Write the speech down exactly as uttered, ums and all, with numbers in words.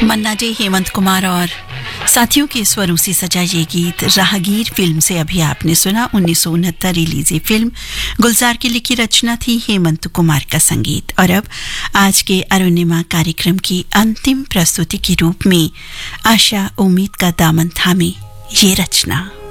मन्ना डे, हेमंत कुमार और साथियों के स्वरों से सजा ये गीत राहगीर फिल्म से अभी आपने सुना। उन्नीस सौ उनहत्तर रिलीज ये फिल्म गुलजार की लिखी रचना थी, हेमंत कुमार का संगीत। और अब आज के अरुणिमा कार्यक्रम की अंतिम प्रस्तुति के रूप में आशा उम्मीद का दामन थामे ये रचना।